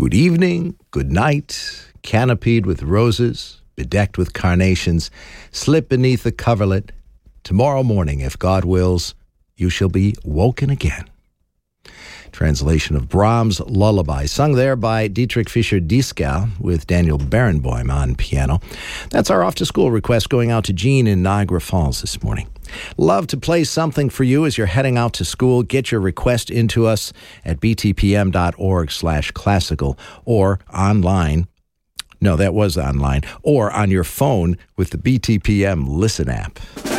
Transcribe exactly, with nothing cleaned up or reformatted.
Good evening, good night, canopied with roses, bedecked with carnations, slip beneath the coverlet. Tomorrow morning, if God wills, you shall be woken again. Translation of Brahms' Lullaby, sung there by Dietrich Fischer-Dieskau with Daniel Barenboim on piano. That's our off-to-school request going out to Jean in Niagara Falls this morning. Love to play something for you as you're heading out to school. Get your request into us at btpm.org slash classical or online. No, that was online. Or on your phone with the B T P M Listen app.